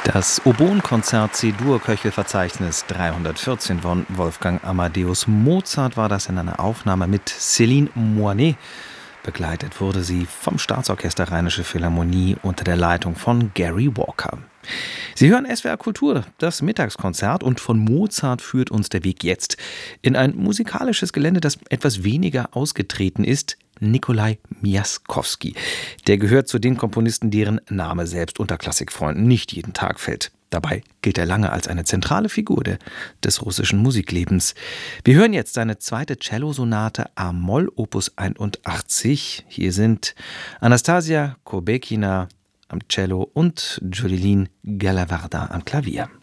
Das Oboenkonzert C-Dur-Köchelverzeichnis 314 von Wolfgang Amadeus Mozart war das in einer Aufnahme mit Céline Moinet. Begleitet wurde sie vom Staatsorchester Rheinische Philharmonie unter der Leitung von Gary Walker. Sie hören SWR Kultur, das Mittagskonzert, und von Mozart führt uns der Weg jetzt in ein musikalisches Gelände, das etwas weniger ausgetreten ist. Nikolai Miaskowski. Der gehört zu den Komponisten, deren Name selbst unter Klassikfreunden nicht jeden Tag fällt. Dabei gilt er lange als eine zentrale Figur des russischen Musiklebens. Wir hören jetzt seine zweite Cellosonate A-Moll, Opus 81. Hier sind Anastasia Kobekina am Cello und Jolilin Galavarda am Klavier.